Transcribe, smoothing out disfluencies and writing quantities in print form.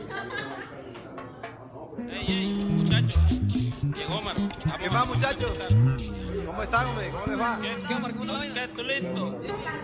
Ey, muchachos. Llegó Omar. ¿Qué más, muchachos? ¿Cómo están, hombre? ¿Cómo les va? ¿Qué, Omar? ¿Cómo te va? ¿Tú listo?